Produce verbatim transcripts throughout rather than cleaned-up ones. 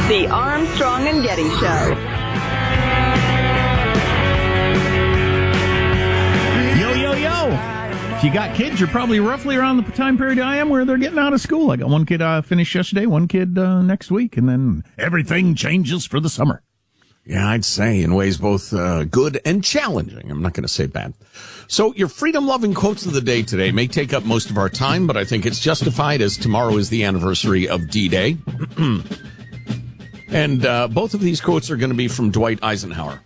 The Armstrong and Getty Show. Yo, yo, yo. If you got kids, you're probably roughly around the time period I am where they're getting out of school. I got one kid uh, finished yesterday, one kid uh, next week, and then everything changes for the summer. Yeah, I'd say in ways both uh, good and challenging. I'm not going to say bad. So your freedom-loving quotes of the day today may take up most of our time, but I think it's justified as tomorrow is the anniversary of D-Day. And uh, both of these quotes are going to be from Dwight Eisenhower.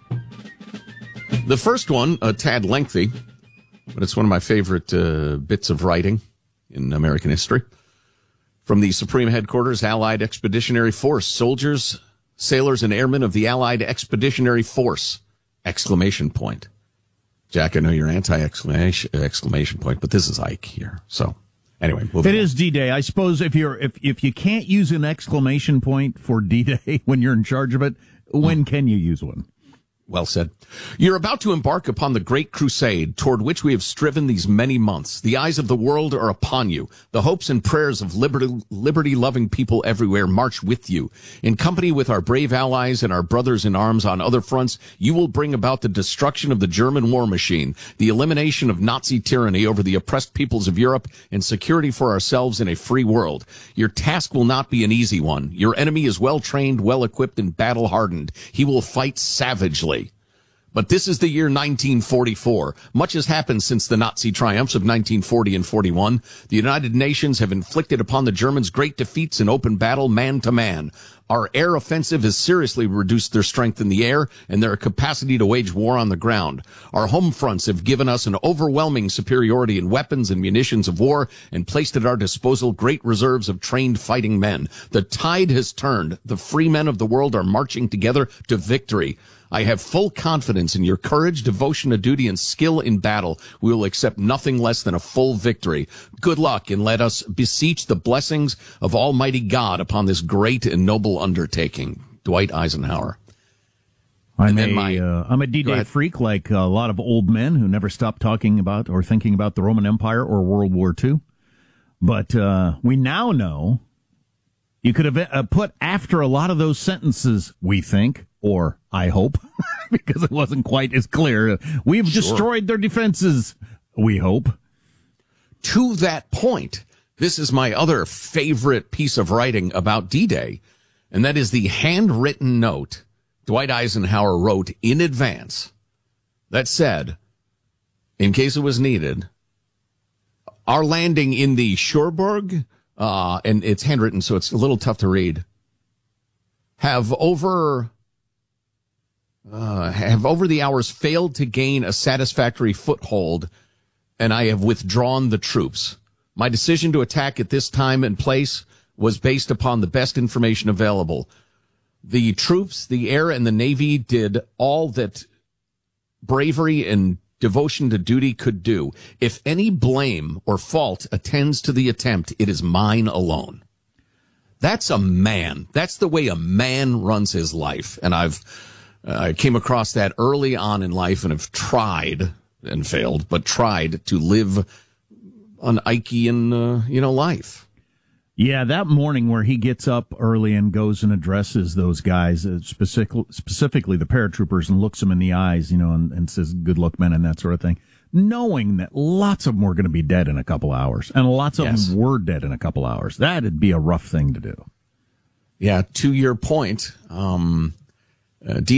The first one, a tad lengthy, but it's one of my favorite uh, bits of writing in American history. From the Supreme Headquarters, Allied Expeditionary Force, soldiers, sailors, and airmen of the Allied Expeditionary Force! Exclamation point. Jack, I know you're anti-exclamation exclamation point, but this is Ike here. So, anyway, moving It on. is D-Day. I suppose if you're if if you can't use an exclamation point for D-Day when you're in charge of it, when can you use one? Well said. You're about to embark upon the great crusade toward which we have striven these many months. The eyes of the world are upon you. The hopes and prayers of liberty, liberty-loving people everywhere march with you. In company with our brave allies and our brothers in arms on other fronts, you will bring about the destruction of the German war machine, the elimination of Nazi tyranny over the oppressed peoples of Europe, and security for ourselves in a free world. Your task will not be an easy one. Your enemy is well-trained, well-equipped, and battle-hardened. He will fight savagely. But this is the year nineteen forty-four. Much has happened since the Nazi triumphs of nineteen forty and forty-one. The United Nations have inflicted upon the Germans great defeats in open battle, man to man. Our air offensive has seriously reduced their strength in the air and their capacity to wage war on the ground. Our home fronts have given us an overwhelming superiority in weapons and munitions of war and placed at our disposal great reserves of trained fighting men. The tide has turned. The free men of the world are marching together to victory. I have full confidence in your courage, devotion to duty, and skill in battle. We will accept nothing less than a full victory. Good luck, and let us beseech the blessings of Almighty God upon this great and noble undertaking. Dwight Eisenhower. I'm And then a, my- uh, I'm a Go D-Day ahead. freak like a lot of old men who never stopped talking about or thinking about the Roman Empire or World War Two. But uh, we now know you could have uh, put after a lot of those sentences, we think, or I hope, because it wasn't quite as clear. We've Sure. destroyed their defenses, we hope. To that point, this is my other favorite piece of writing about D-Day, and that is the handwritten note Dwight Eisenhower wrote in advance that said, in case it was needed, our landing in the Cherbourg, uh, and it's handwritten, so it's a little tough to read, have over... Uh, have over the hours failed to gain a satisfactory foothold, and I have withdrawn the troops. My decision to attack at this time and place was based upon the best information available. The troops, the air, and the Navy did all that bravery and devotion to duty could do. If any blame or fault attends to the attempt, it is mine alone. That's a man. That's the way a man runs his life, and I've I uh, came across that early on in life and have tried and failed, but tried to live an Ikean, uh, you know, life. Yeah, that morning where he gets up early and goes and addresses those guys, uh, specific, specifically the paratroopers, and looks them in the eyes, you know, and, and says, good luck, men, and that sort of thing, knowing that lots of them were going to be dead in a couple hours, and lots of Yes. them were dead in a couple hours. That'd be a rough thing to do. Yeah, to your point, um, uh, D